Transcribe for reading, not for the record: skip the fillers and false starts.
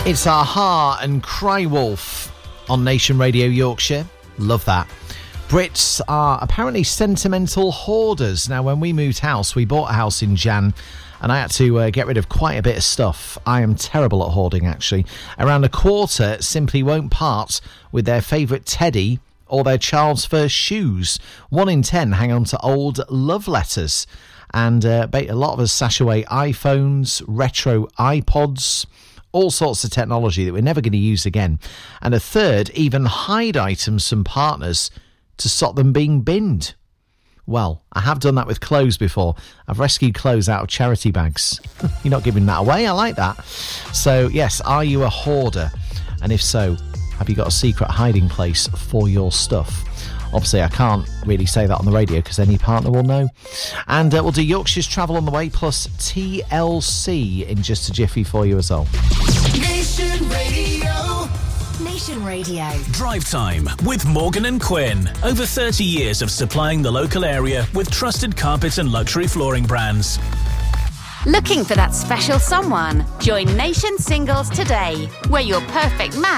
It's Aha and Cry Wolf on Nation Radio Yorkshire. Love that. Brits are apparently sentimental hoarders. Now, when we moved house, we bought a house in Jan, and I had to get rid of quite a bit of stuff. I am terrible at hoarding, actually. Around a quarter simply won't part with their favourite teddy or their child's first shoes. 1 in 10 hang on to old love letters. And a lot of us stash away iPhones, retro iPods, all sorts of technology that we're never going to use again. And a third even hide items from partners to stop them being binned. Well, I have done that with clothes before. I've rescued clothes out of charity bags. You're not giving that away. I like that. So, yes, are you a hoarder? And if so, have you got a secret hiding place for your stuff? Obviously, I can't really say that on the radio because any partner will know. And we'll do Yorkshire's Travel on the way, plus TLC in just a jiffy for you as well. Nation Radio. Nation Radio. Drive Time with Morgan and Quinn. Over 30 years of supplying the local area with trusted carpet and luxury flooring brands. Looking for that special someone? Join Nation Singles today, where your perfect match